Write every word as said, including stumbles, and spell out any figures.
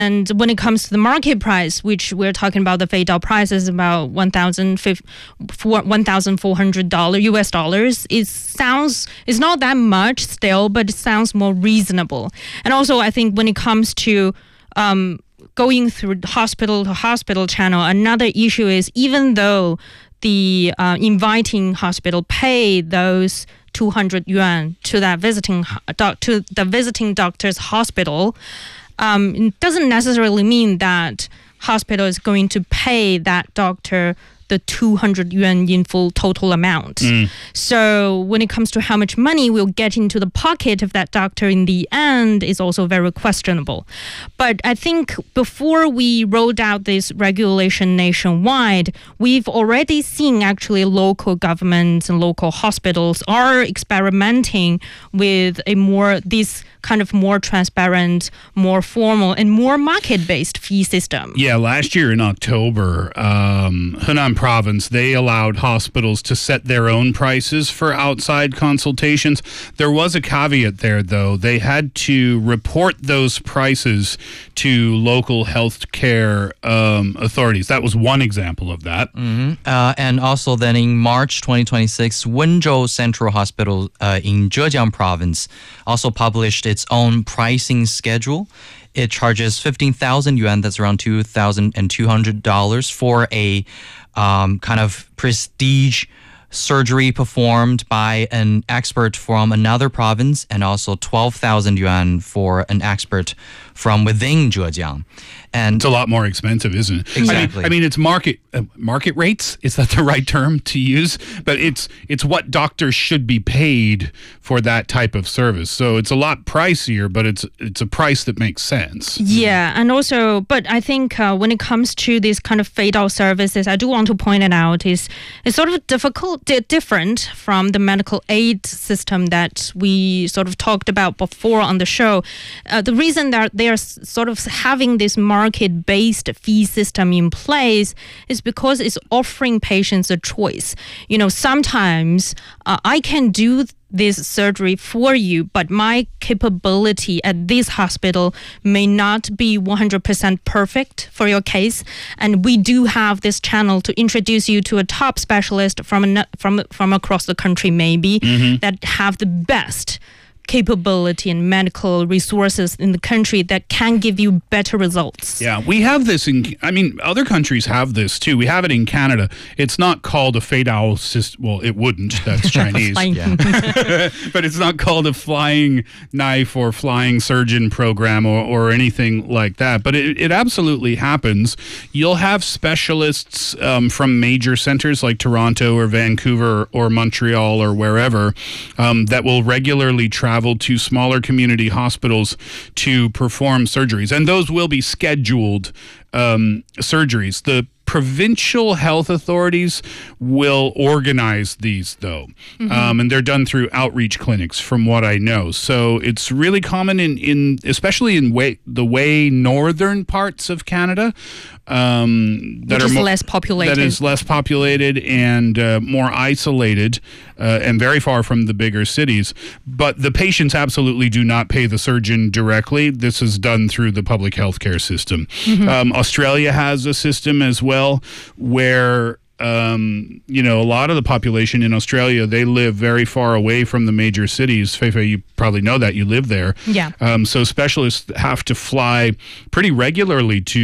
And when it comes to the market price, which we're talking about, the Feidao price is about one thousand four hundred dollars U S dollars. It sounds, it's not that much still, but it sounds more reasonable. And also, I think when it comes to um, going through hospital to hospital channel, another issue is even though the uh, inviting hospital pay those two hundred yuan to that visiting doc, to the visiting doctor's hospital, um, it doesn't necessarily mean that hospital is going to pay that doctor the two hundred yuan in full total amount. Mm. So when it comes to how much money will get into the pocket of that doctor in the end is also very questionable. But I think before we rolled out this regulation nationwide, we've already seen actually local governments and local hospitals are experimenting with a more, this kind of more transparent, more formal, and more market-based fee system. Yeah, last year in October, um, Henan Province, they allowed hospitals to set their own prices for outside consultations. There was a caveat there, though. They had to report those prices to local health care um, authorities. That was one example of that. Mm-hmm. Uh, and also then in March twenty twenty-six, Wenzhou Central Hospital uh, in Zhejiang Province also published its own pricing schedule. It charges fifteen thousand yuan, that's around two thousand two hundred dollars, for a um, kind of prestige surgery performed by an expert from another province, and also twelve thousand yuan for an expert from within Zhejiang. And it's a lot more expensive, isn't it? Exactly. I mean, I mean it's market uh, market rates. Is that the right term to use? But it's it's what doctors should be paid for that type of service. So it's a lot pricier, but it's it's a price that makes sense. Yeah, and also, but I think uh, when it comes to these kind of Feidao services, I do want to point it out is it's sort of difficult, di- different from the medical aid system that we sort of talked about before on the show. Uh, the reason that they are s- sort of having this market market-based fee system in place is because it's offering patients a choice. You know, sometimes uh, I can do this surgery for you, but my capability at this hospital may not be one hundred percent perfect for your case. And we do have this channel to introduce you to a top specialist from an, from from across the country, maybe, mm-hmm. that have the best capability and medical resources in the country that can give you better results. Yeah, we have this in, I mean, other countries have this too. We have it in Canada. It's not called a Feidao system. Well, it wouldn't. That's Chinese. But it's not called a flying knife or flying surgeon program or, or anything like that. But it, it absolutely happens. You'll have specialists um, from major centers like Toronto or Vancouver or Montreal or wherever um, that will regularly travel to smaller community hospitals to perform surgeries. And those will be scheduled um, surgeries. The provincial health authorities will organize these, though. Mm-hmm. Um, and they're done through outreach clinics, from what I know. So it's really common in, in especially in way, the way northern parts of Canada. Um, that Which are is more, less populated. That is less populated and uh, more isolated uh, and very far from the bigger cities. But the patients absolutely do not pay the surgeon directly. This is done through the public healthcare system. Mm-hmm. Um, Australia has a system as well where Um, you know, a lot of the population in Australia, they live very far away from the major cities. Feifei, you probably know that. You live there. Yeah. Um, so specialists have to fly pretty regularly to